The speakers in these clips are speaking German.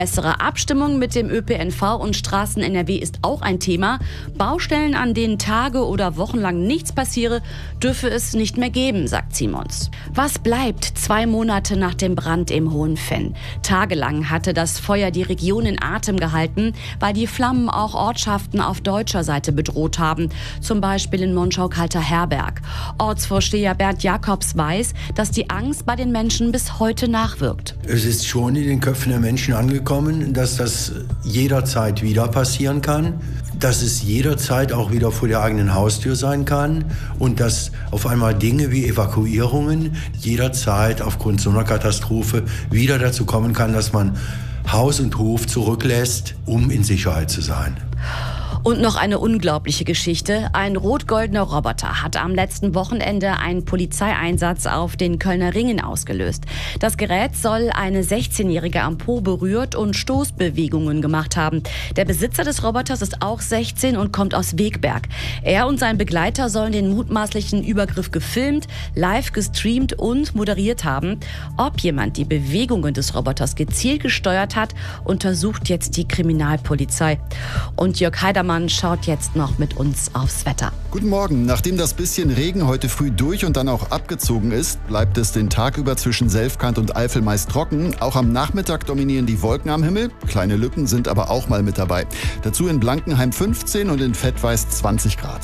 Bessere Abstimmung mit dem ÖPNV und Straßen NRW ist auch ein Thema. Baustellen, an denen Tage oder wochenlang nichts passiere, dürfe es nicht mehr geben, sagt Simons. Was bleibt 2 Monate nach dem Brand im Hohenfenn? Tagelang hatte das Feuer die Region in Atem gehalten, weil die Flammen auch Ortschaften auf deutscher Seite bedroht haben, zum Beispiel in Monschau-Kalter-Herberg. Ortsvorsteher Bernd Jakobs weiß, dass die Angst bei den Menschen bis heute nachwirkt. Es ist schon in den Köpfen der Menschen angekommen, dass das jederzeit wieder passieren kann, dass es jederzeit auch wieder vor der eigenen Haustür sein kann und dass auf einmal Dinge wie Evakuierungen jederzeit aufgrund so einer Katastrophe wieder dazu kommen kann, dass man Haus und Hof zurücklässt, um in Sicherheit zu sein. Und noch eine unglaubliche Geschichte. Ein rot-goldener Roboter hat am letzten Wochenende einen Polizeieinsatz auf den Kölner Ringen ausgelöst. Das Gerät soll eine 16-Jährige am Po berührt und Stoßbewegungen gemacht haben. Der Besitzer des Roboters ist auch 16 und kommt aus Wegberg. Er und sein Begleiter sollen den mutmaßlichen Übergriff gefilmt, live gestreamt und moderiert haben. Ob jemand die Bewegungen des Roboters gezielt gesteuert hat, untersucht jetzt die Kriminalpolizei. Und Jörg Heidermann schaut jetzt noch mit uns aufs Wetter. Guten Morgen. Nachdem das bisschen Regen heute früh durch und dann auch abgezogen ist, bleibt es den Tag über zwischen Selfkant und Eifel meist trocken. Auch am Nachmittag dominieren die Wolken am Himmel. Kleine Lücken sind aber auch mal mit dabei. Dazu in Blankenheim 15 und in Vettweiß 20 Grad.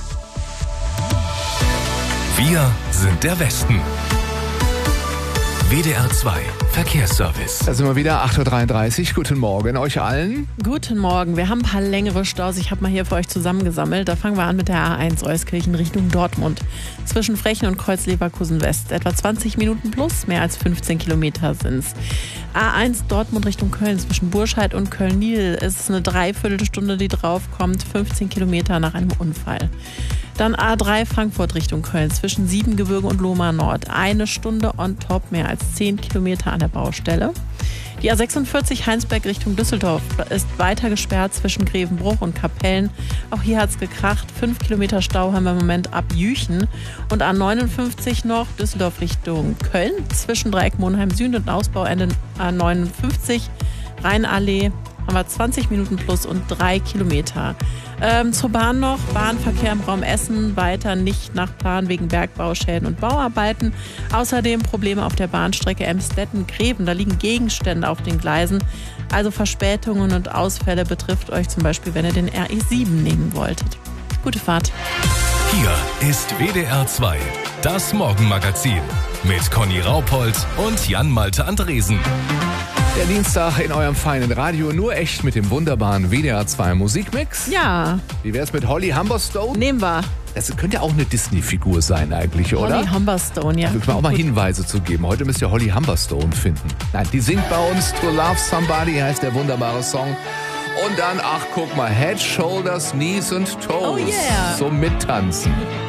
Wir sind der Westen. WDR 2 Verkehrsservice. Da sind wir wieder, 8.33 Uhr. Guten Morgen euch allen. Guten Morgen. Wir haben ein paar längere Staus. Ich habe mal hier für euch zusammengesammelt. Da fangen wir an mit der A1 Euskirchen Richtung Dortmund. Zwischen Frechen und Kreuz-Leverkusen West. Etwa 20 Minuten plus, mehr als 15 Kilometer sind's. A1 Dortmund Richtung Köln zwischen Burscheid und Köln-Niel ist es eine Dreiviertelstunde, die draufkommt. 15 Kilometer nach einem Unfall. Dann A3 Frankfurt Richtung Köln zwischen Siebengebirge und Lohmar Nord. 1 Stunde on top, mehr als 10 Kilometer an der Baustelle. Die A46 Heinsberg Richtung Düsseldorf ist weiter gesperrt zwischen Grevenbruch und Kapellen. Auch hier hat's gekracht. 5 Kilometer Stau haben wir im Moment ab Jüchen. Und A59 noch Düsseldorf Richtung Köln zwischen Dreieck-Monheim Süd und Ausbauende A59 Rheinallee. Haben wir 20 Minuten plus und 3 Kilometer. Zur Bahn noch. Bahnverkehr im Raum Essen weiter nicht nach Plan wegen Bergbauschäden und Bauarbeiten. Außerdem Probleme auf der Bahnstrecke Emstetten-Greven. Da liegen Gegenstände auf den Gleisen. Also Verspätungen und Ausfälle betrifft euch zum Beispiel, wenn ihr den RE7 nehmen wolltet. Gute Fahrt. Hier ist WDR 2, das Morgenmagazin mit Conny Raupold und Jan-Malte Andresen. Der Dienstag in eurem feinen Radio, nur echt mit dem wunderbaren WDR 2 Musikmix. Ja. Wie wär's mit Holly Humberstone? Nehmen wir. Das könnte ja auch eine Disney-Figur sein eigentlich, oder? Holly Humberstone, ja. Da müssen wir auch mal Hinweise zu geben. Heute müsst ihr Holly Humberstone finden. Nein, die singt bei uns To Love Somebody, heißt der wunderbare Song. Und dann, ach guck mal, Head, Shoulders, Knees und Toes. Oh yeah. Zum Mittanzen.